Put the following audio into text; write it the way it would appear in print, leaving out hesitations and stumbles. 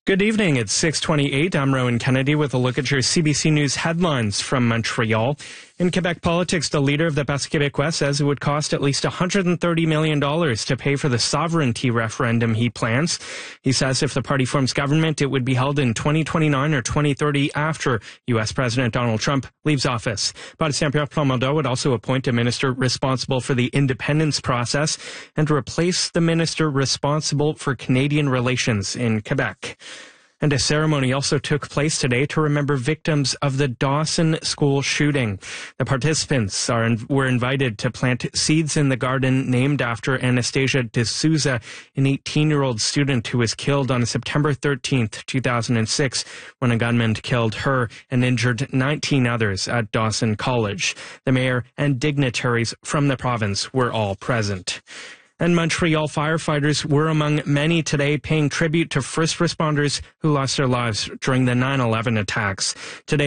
Good evening. It's 6:28. I'm Rowan Kennedy with a look at your CBC News headlines from Montreal. In Quebec politics, the leader of the Parti québécois says it would cost at least $130 million to pay for the sovereignty referendum he plans. He says if the party forms government, it would be held in 2029 or 2030 after U.S. President Donald Trump leaves office. Parti Saint-Pierre Plamondon would also appoint a minister responsible for the independence process and replace the minister responsible for Canadian relations in Quebec. And a ceremony also took place today to remember victims of the Dawson school shooting. The participants were invited to plant seeds in the garden named after Anastasia D'Souza, an 18-year-old student who was killed on September 13th, 2006, when a gunman killed her and injured 19 others at Dawson College. The mayor and dignitaries from the province were all present. And Montreal firefighters were among many today paying tribute to first responders who lost their lives during the 9/11 attacks. Today,